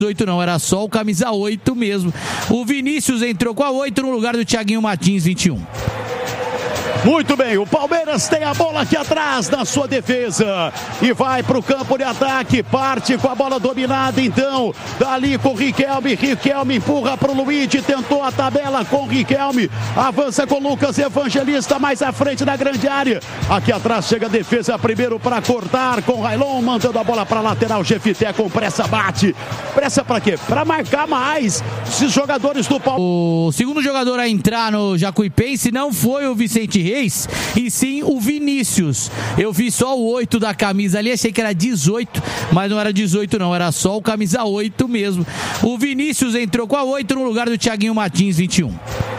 18 não, era só o camisa 8 mesmo. O Vinícius entrou com a 8 no lugar do Thiaguinho Martins, 21. Muito bem, o Palmeiras tem a bola aqui atrás na sua defesa e vai para o campo de ataque, parte com a bola dominada então, dali com o Riquelme empurra para o Luigi, tentou a tabela com o Riquelme, avança com o Lucas Evangelista mais à frente da grande área, aqui atrás chega a defesa primeiro para cortar com o Railon, mandando a bola para a lateral, Jefité com pressa bate, pressa para quê? Para marcar mais esses jogadores do Palmeiras. O segundo jogador a entrar no Jacuipense não foi o Vicente Reis, e sim o Vinícius. Eu vi só o 8 da camisa ali, achei que era 18, mas não era 18 não, era só o camisa 8 mesmo. O Vinícius entrou com a 8 no lugar do Thiaguinho Martins, 21.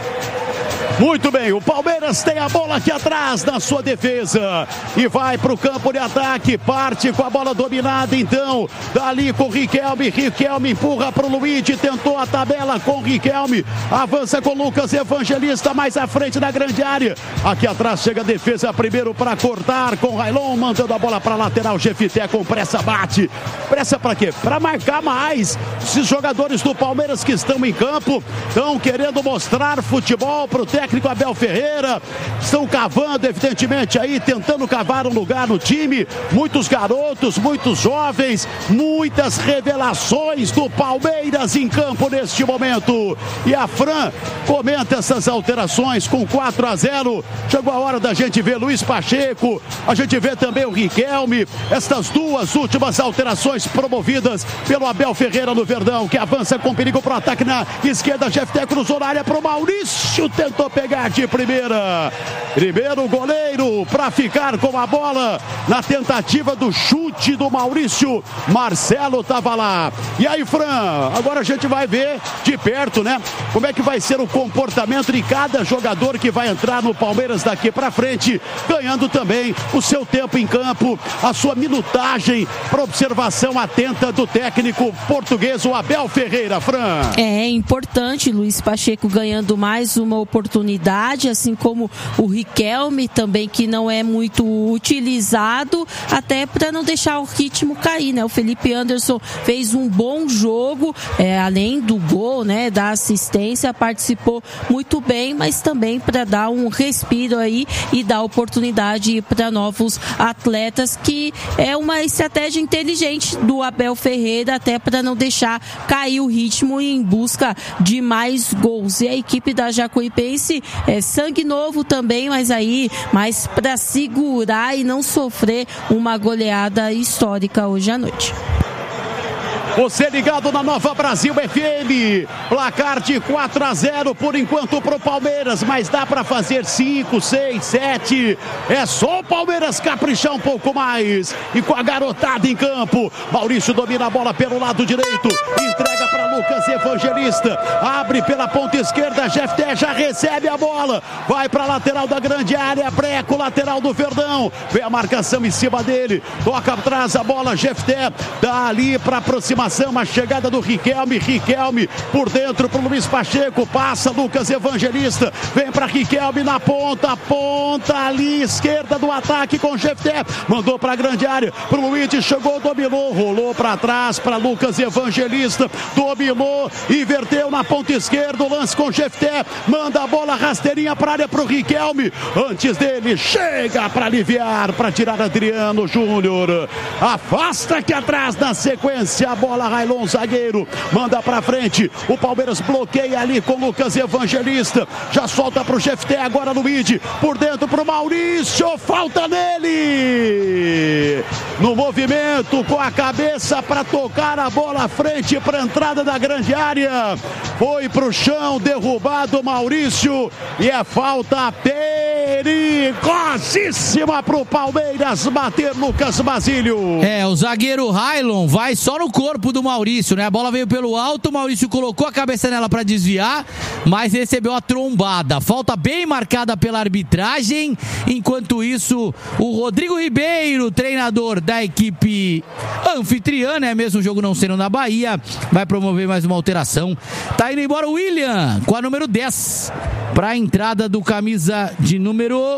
Muito bem, o Palmeiras tem a bola aqui atrás na sua defesa e vai para o campo de ataque, parte com a bola dominada então, dali com o Riquelme empurra para o Luigi, tentou a tabela com o Riquelme, avança com o Lucas Evangelista mais à frente da grande área, aqui atrás chega a defesa primeiro para cortar com o Railon, mandando a bola para a lateral, Jefité com pressa bate, pressa para quê? Para marcar mais esses jogadores do Palmeiras que estão em campo, estão querendo mostrar futebol para o técnico Abel Ferreira, estão cavando evidentemente aí, tentando cavar um lugar no time, muitos garotos, muitos jovens, muitas revelações do Palmeiras em campo neste momento, e a Fran comenta essas alterações com 4-0, chegou a hora da gente ver Luiz Pacheco, a gente vê também o Riquelme, estas duas últimas alterações promovidas pelo Abel Ferreira no Verdão, que avança com perigo para o ataque na esquerda, Jefté cruzou na área para o Maurício, tentou pegar de primeira, primeiro goleiro para ficar com a bola na tentativa do chute do Maurício, Marcelo estava lá, e aí Fran, agora a gente vai ver de perto, né, como é que vai ser o comportamento de cada jogador que vai entrar no Palmeiras daqui para frente, ganhando também o seu tempo em campo, a sua minutagem para observação atenta do técnico português, o Abel Ferreira. Fran. É importante Luiz Pacheco ganhando mais uma oportunidade, assim como o Riquelme também, que não é muito utilizado, até para não deixar o ritmo cair, né? O Felipe Anderson fez um bom jogo, além do gol, né, da assistência, participou muito bem, mas também para dar um respiro aí e dar oportunidade para novos atletas, que é uma estratégia inteligente do Abel Ferreira, até para não deixar cair o ritmo em busca de mais gols. E a equipe da Jacuipense é sangue novo também, mas aí mais para segurar e não sofrer uma goleada histórica hoje à noite. Você ligado na Nova Brasil FM, placar de 4-0 por enquanto pro Palmeiras, mas dá para fazer 5, 6, 7, é só o Palmeiras caprichar um pouco mais, e com a garotada em campo, Maurício domina a bola pelo lado direito, entrega para Lucas Evangelista, abre pela ponta esquerda, Jefté já recebe a bola, vai para a lateral da grande área, Breco, lateral do Verdão, vem a marcação em cima dele, toca atrás a bola, Jefté, dá ali para aproximar a chegada do Riquelme por dentro para o Luiz Pacheco, passa Lucas Evangelista, vem para Riquelme na ponta ali, esquerda do ataque com Jefté, mandou para a grande área, para o Luiz, chegou, dominou, rolou para trás para Lucas Evangelista, dominou, inverteu na ponta esquerda, o lance com Jefté, manda a bola rasteirinha para a área para o Riquelme, antes dele, chega para aliviar, para tirar Adriano Júnior, afasta aqui atrás na sequência, a bola Railon, zagueiro, manda pra frente, o Palmeiras bloqueia ali com Lucas Evangelista, já solta pro Jefté, agora Luigi, por dentro pro Maurício, falta nele, no movimento com a cabeça para tocar a bola à frente para a entrada da grande área, foi pro chão, derrubado Maurício, e é falta perigosíssima pro Palmeiras bater Lucas Basílio. O zagueiro Railon vai só no corpo do Maurício, né? A bola veio pelo alto, o Maurício colocou a cabeça nela para desviar, mas recebeu a trombada. Falta bem marcada pela arbitragem. Enquanto isso, o Rodrigo Ribeiro, treinador da equipe anfitriã, né? Mesmo o jogo não sendo na Bahia, vai promover mais uma alteração. Tá indo embora o William com a número 10 para a entrada do camisa de número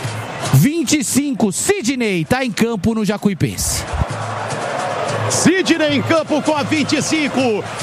25, Sidney, tá em campo no Jacuipense. Sidney em campo com a 25.